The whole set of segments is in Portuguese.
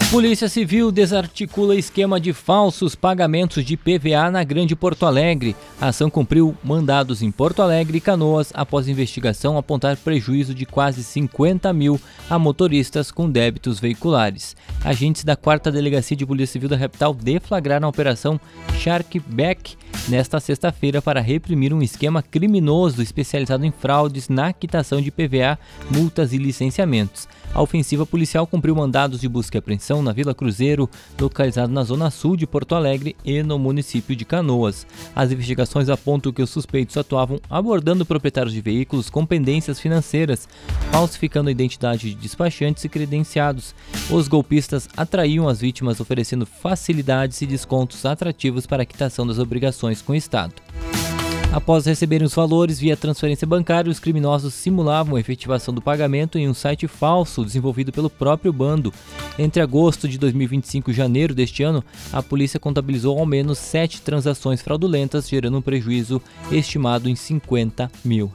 Polícia Civil desarticula esquema de falsos pagamentos de PVA na Grande Porto Alegre. A ação cumpriu mandados em Porto Alegre e Canoas após investigação apontar prejuízo de quase 50 mil a motoristas com débitos veiculares. Agentes da 4ª Delegacia de Polícia Civil da capital deflagraram a Operação Sharkback nesta sexta-feira para reprimir um esquema criminoso especializado em fraudes na quitação de PVA, multas e licenciamentos. A ofensiva policial cumpriu mandados de busca e apreensão na Vila Cruzeiro, localizado na zona sul de Porto Alegre e no município de Canoas. As investigações apontam que os suspeitos atuavam abordando proprietários de veículos com pendências financeiras, falsificando a identidade de despachantes e credenciados. Os golpistas atraíam as vítimas oferecendo facilidades e descontos atrativos para a quitação das obrigações com o Estado. Após receberem os valores via transferência bancária, os criminosos simulavam a efetivação do pagamento em um site falso desenvolvido pelo próprio bando. Entre agosto de 2025 e janeiro deste ano, a polícia contabilizou ao menos 7 transações fraudulentas, gerando um prejuízo estimado em R$50 mil.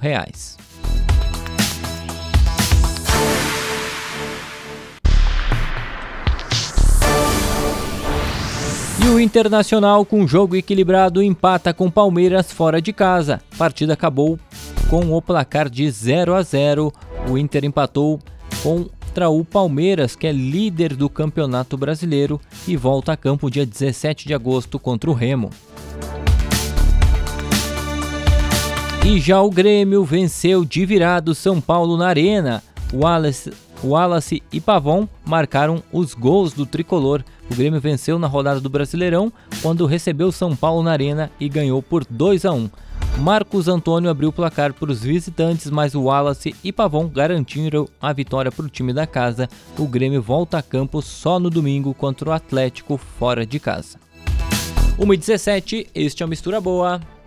E o Internacional, com jogo equilibrado, empata com Palmeiras fora de casa. A partida acabou com o placar de 0-0. O Inter empatou contra o Palmeiras, que é líder do Campeonato Brasileiro, e volta a campo dia 17 de agosto contra o Remo. E já o Grêmio venceu de virada o São Paulo na Arena. O Wallace e Pavon marcaram os gols do tricolor. O Grêmio venceu na rodada do Brasileirão, quando recebeu São Paulo na Arena e ganhou por 2-1. Marcos Antônio abriu o placar para os visitantes, mas o Wallace e Pavon garantiram a vitória para o time da casa. O Grêmio volta a campo só no domingo contra o Atlético fora de casa. 1h17, este é o Mistura Boa.